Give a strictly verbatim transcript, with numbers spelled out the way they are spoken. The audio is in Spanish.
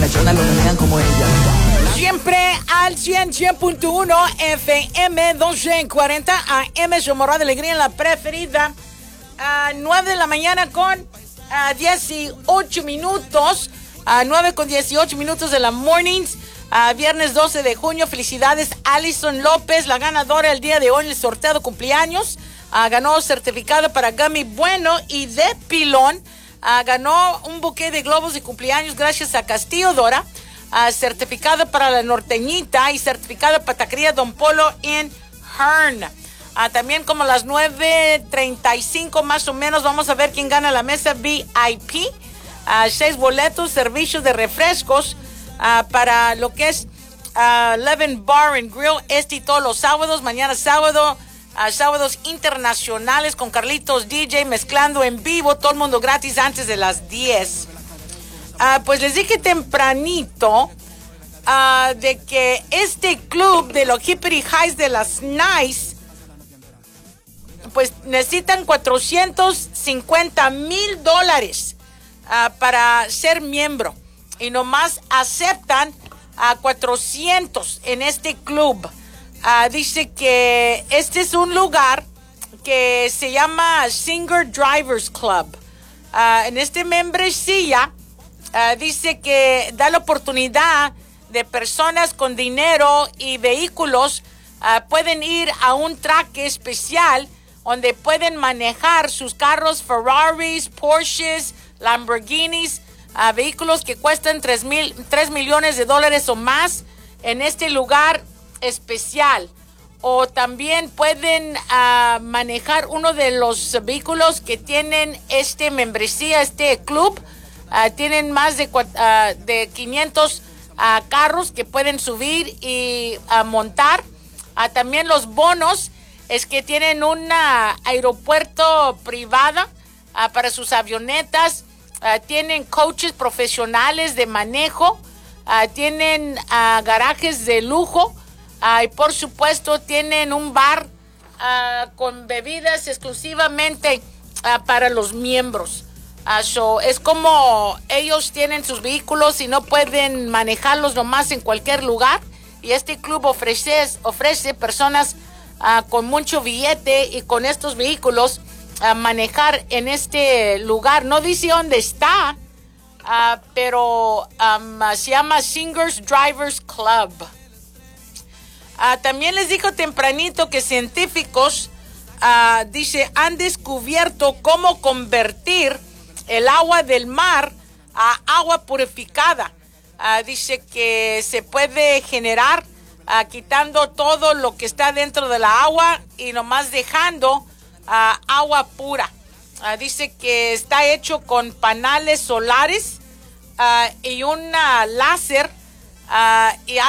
la chona lo manejan como ella. Siempre al cien, cien punto uno F M, doce cuarenta A M, su morra de alegría en la preferida. A nueve de la mañana con uh, dieciocho minutos. A nueve con dieciocho minutos de la mornings. Uh, viernes doce de junio. Felicidades, Alison López, la ganadora el día de hoy en el sorteo de cumpleaños. Uh, ganó certificado para Gummy Bueno y de Pilón. Uh, ganó un buque de globos de cumpleaños gracias a Castillo Dora. Uh, certificado para la Norteñita y certificado para Taquería Don Polo en Hearn. Uh, también como a las nueve treinta y cinco más o menos vamos a ver quién gana la mesa V I P. Uh, seis boletos, servicios de refrescos uh, para lo que es uh, Eleven Bar and Grill este y todos los sábados. Mañana sábado, uh, sábados internacionales con Carlitos D J mezclando en vivo, todo el mundo gratis antes de las diez. Uh, pues les dije tempranito uh, de que este club de los Hippity Highs de las Nice pues necesitan cuatrocientos cincuenta mil dólares uh, para ser miembro y nomás aceptan a uh, cuatrocientos en este club. Uh, dice que este es un lugar que se llama Singer Drivers Club. Uh, en este membresía Uh, dice que da la oportunidad de personas con dinero y vehículos uh, pueden ir a un track especial donde pueden manejar sus carros Ferraris, Porsches, Lamborghinis, uh, vehículos que cuestan tres mil, tres millones de dólares o más en este lugar especial. O también pueden uh, manejar uno de los vehículos que tienen este membresía, este club. Uh, tienen más de, uh, de quinientos uh, carros que pueden subir y uh, montar. Uh, también los bonos es que tienen un uh, aeropuerto privado uh, para sus avionetas. Uh, tienen coaches profesionales de manejo. Uh, tienen uh, garajes de lujo. Uh, y por supuesto tienen un bar uh, con bebidas exclusivamente uh, para los miembros. Uh, so, es como ellos tienen sus vehículos y no pueden manejarlos nomás en cualquier lugar. Y este club ofrece, ofrece personas uh, con mucho billete y con estos vehículos uh, manejar en este lugar. No dice dónde está, uh, pero um, se llama Singers Drivers Club. Uh, también les digo tempranito que científicos, uh, dice, han descubierto cómo convertir el agua del mar a agua purificada. Uh, dice que se puede generar uh, quitando todo lo que está dentro de la agua y nomás dejando uh, agua pura. Uh, dice que está hecho con paneles solares uh, y un uh, láser uh, y